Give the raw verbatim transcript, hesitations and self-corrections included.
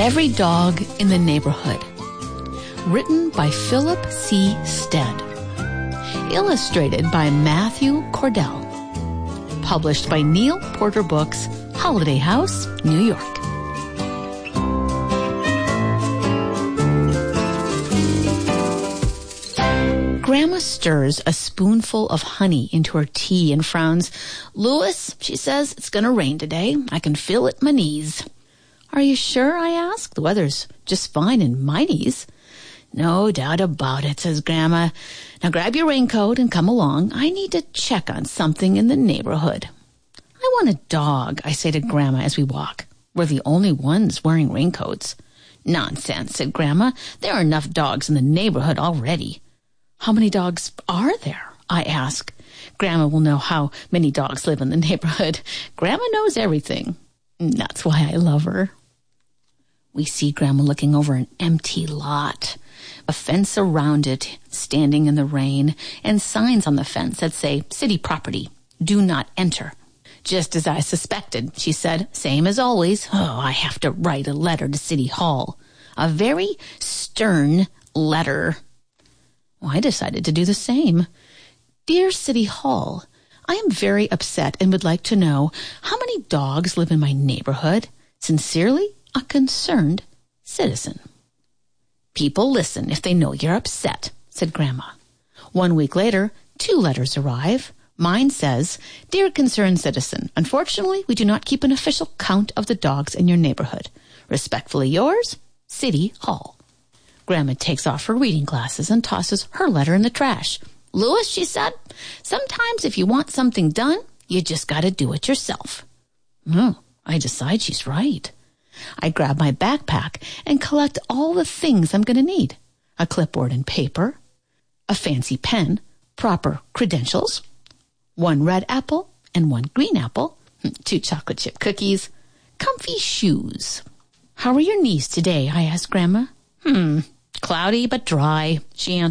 Every Dog in the Neighborhood. Written by Philip C. Stead. Illustrated by Matthew Cordell. Published by Neil Porter Books, Holiday House, New York. Grandma stirs a spoonful of honey into her tea and frowns. "Louis," she says, "it's going to rain today. I can feel it in my knees." "Are you sure?" I ask. "The weather's just fine in my knees." "No doubt about it," says Grandma. "Now grab your raincoat and come along. I need to check on something in the neighborhood." "I want a dog," I say to Grandma as we walk. We're the only ones wearing raincoats. "Nonsense," said Grandma. "There are enough dogs in the neighborhood already." "How many dogs are there?" I ask. Grandma will know how many dogs live in the neighborhood. Grandma knows everything. That's why I love her. We see Grandma looking over an empty lot. A fence around it, standing in the rain, and signs on the fence that say, "City property, do not enter." "Just as I suspected," she said. "Same as always. Oh, I have to write a letter to City Hall. A very stern letter." Well, I decided to do the same. "Dear City Hall, I am very upset and would like to know how many dogs live in my neighborhood. Sincerely, a concerned citizen." "People listen if they know you're upset," said Grandma. One week later, two letters arrive. Mine says, "Dear concerned citizen, unfortunately, we do not keep an official count of the dogs in your neighborhood. Respectfully yours, City Hall." Grandma takes off her reading glasses and tosses her letter in the trash. "Louis," she said, "sometimes if you want something done, you just got to do it yourself." Oh, I decide she's right. I grab my backpack and collect all the things I'm going to need. A clipboard and paper, a fancy pen, proper credentials, one red apple and one green apple, two chocolate chip cookies, comfy shoes. "How are your knees today?" I asked Grandma. Hmm, cloudy but dry," she answered.